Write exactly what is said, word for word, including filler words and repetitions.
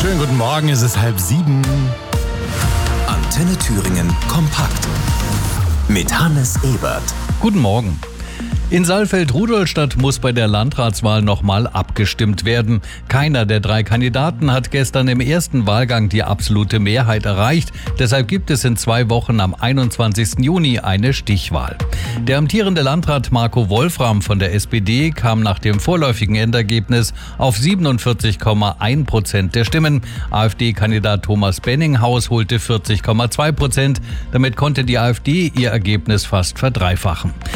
Schönen guten Morgen, es ist halb sieben. Antenne Thüringen kompakt mit Hannes Ebert. Guten Morgen. In Saalfeld-Rudolstadt muss bei der Landratswahl nochmal abgestimmt werden. Keiner der drei Kandidaten hat gestern im ersten Wahlgang die absolute Mehrheit erreicht. Deshalb gibt es in zwei Wochen am einundzwanzigsten Juni eine Stichwahl. Der amtierende Landrat Marco Wolfram von der S P D kam nach dem vorläufigen Endergebnis auf siebenundvierzig Komma eins Prozent der Stimmen. AfD-Kandidat Thomas Benninghaus holte vierzig Komma zwei Prozent. Damit konnte die AfD ihr Ergebnis fast verdreifachen.